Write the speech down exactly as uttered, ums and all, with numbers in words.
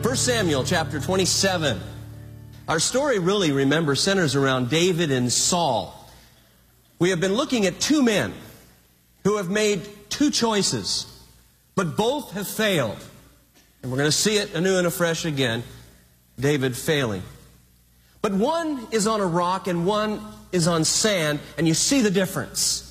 First Samuel chapter twenty-seven. Our story really, remember, centers around David and Saul. We have been looking at two men who have made two choices, but both have failed. And we're going to see it anew and afresh again, David failing. But one is on a rock and one is on sand, and you see the difference.